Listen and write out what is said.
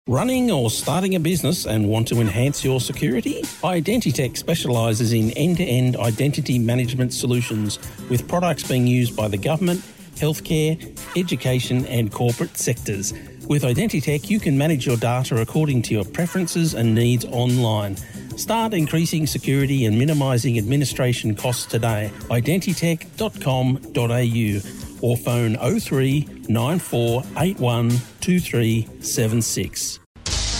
Running or starting a business and want to enhance your security? Identitech specialises in end-to-end identity management solutions with products being used by the government, healthcare, education and corporate sectors. With Identitech, you can manage your data according to your preferences and needs online. Start increasing security and minimising administration costs today. Identitech.com.au or phone 03 9481 2376.